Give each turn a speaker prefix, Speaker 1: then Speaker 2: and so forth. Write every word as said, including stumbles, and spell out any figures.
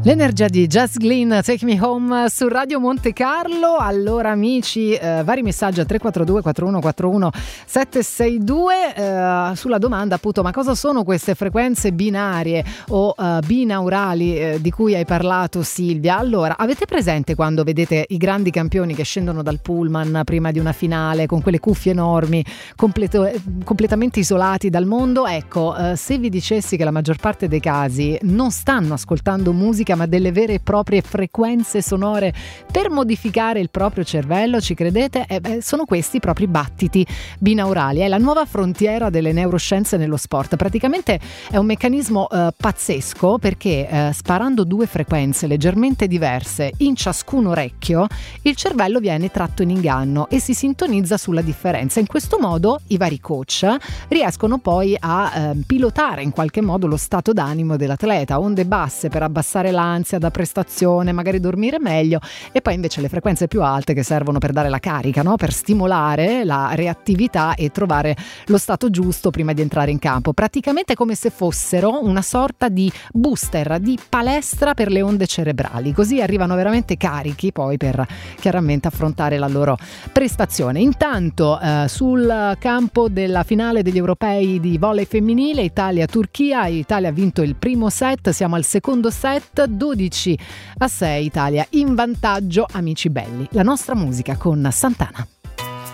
Speaker 1: L'energia di Jess Glynn, Take Me Home su Radio Monte Carlo. Allora amici, eh, vari messaggi al tre quattro due quattro uno quattro uno sette sei due eh, sulla domanda appunto: ma cosa sono queste frequenze binarie o uh, binaurali eh, di cui hai parlato, Silvia? Allora, avete presente quando vedete i grandi campioni che scendono dal pullman prima di una finale con quelle cuffie enormi, completo, completamente isolati dal mondo? Ecco, eh, se vi dicessi che la maggior parte dei casi non stanno ascoltando musica ma delle vere e proprie frequenze sonore per modificare il proprio cervello, ci credete? Eh beh, sono questi propri battiti binaurali. È la nuova frontiera delle neuroscienze nello sport. Praticamente è un meccanismo eh, pazzesco, perché eh, sparando due frequenze leggermente diverse in ciascun orecchio, il cervello viene tratto in inganno e si sintonizza sulla differenza. In questo modo i vari coach riescono poi a eh, pilotare in qualche modo lo stato d'animo dell'atleta, onde basse per abbassare l'ansia da prestazione, magari dormire meglio, e poi invece le frequenze più alte che servono per dare la carica, no? Per stimolare la reattività e trovare lo stato giusto prima di entrare in campo. Praticamente come se fossero una sorta di booster, di palestra per le onde cerebrali, così arrivano veramente carichi poi per chiaramente affrontare la loro prestazione. Intanto eh, sul campo della finale degli europei di volley femminile, Italia-Turchia, Italia ha vinto il primo set, siamo al secondo set, dodici a sei, Italia in vantaggio. Amici belli, la nostra musica con Santana.